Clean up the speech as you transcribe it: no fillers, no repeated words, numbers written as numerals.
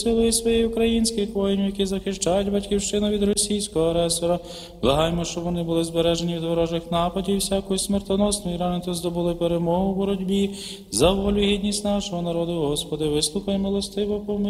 Силою своєї українських воїнів, які захищають батьківщину від російського агресора. Благаємо, щоб вони були збережені від ворожих нападів, всякої смертоносної рани, та здобули перемогу у боротьбі за волю і гідність нашого народу. Господи, вислухай милостиво, помилуй.